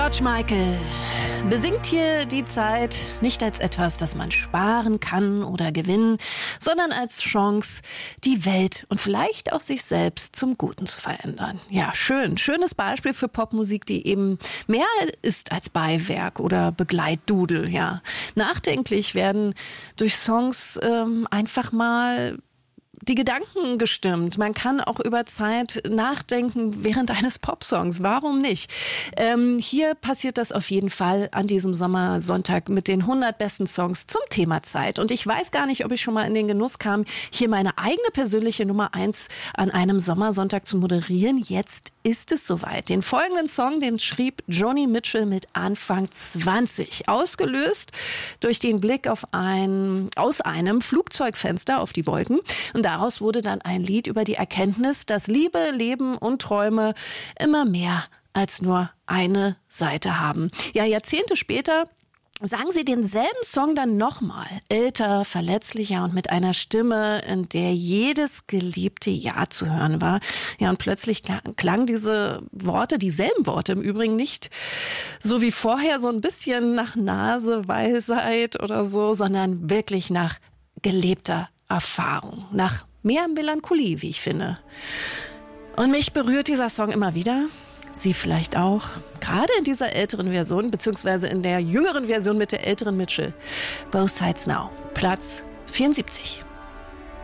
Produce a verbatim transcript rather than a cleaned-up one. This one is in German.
George Michael besingt hier die Zeit nicht als etwas, das man sparen kann oder gewinnen, sondern als Chance, die Welt und vielleicht auch sich selbst zum Guten zu verändern. Ja, schön. Schönes Beispiel für Popmusik, die eben mehr ist als Beiwerk oder Begleitdudel. Ja, nachdenklich werden durch Songs ähm, einfach mal die Gedanken gestimmt. Man kann auch über Zeit nachdenken während eines Popsongs. Warum nicht? Ähm, hier passiert das auf jeden Fall an diesem Sommersonntag mit den hundert besten Songs zum Thema Zeit. Und ich weiß gar nicht, ob ich schon mal in den Genuss kam, hier meine eigene persönliche Nummer eins an einem Sommersonntag zu moderieren. Jetzt ist es soweit. Den folgenden Song, den schrieb Joni Mitchell mit Anfang zwanzig. Ausgelöst durch den Blick auf ein, aus einem Flugzeugfenster auf die Wolken. Und daraus wurde dann ein Lied über die Erkenntnis, dass Liebe, Leben und Träume immer mehr als nur eine Seite haben. Ja, Jahrzehnte später sagen sie denselben Song dann nochmal. Älter, verletzlicher und mit einer Stimme, in der jedes geliebte Ja zu hören war. Ja, und plötzlich klang, klangen diese Worte, dieselben Worte im Übrigen nicht so wie vorher so ein bisschen nach Naseweisheit oder so, sondern wirklich nach gelebter Erfahrung, nach mehr Melancholie, wie ich finde. Und mich berührt dieser Song immer wieder. Sie vielleicht auch. Gerade in dieser älteren Version, beziehungsweise in der jüngeren Version mit der älteren Mitchell. Both Sides Now. Platz vierundsiebzig.